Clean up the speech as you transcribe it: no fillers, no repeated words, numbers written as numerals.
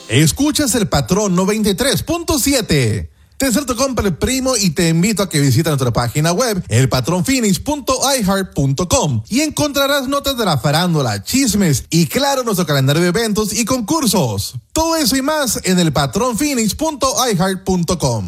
Escuchas el Patrón 93.7. Te deseo tu compa el primo y te invito a que visites nuestra página web, elpatronphoenix.iheart.com, y encontrarás notas de la farándula, chismes y claro, nuestro calendario de eventos y concursos. Todo eso y más en elpatronphoenix.iheart.com.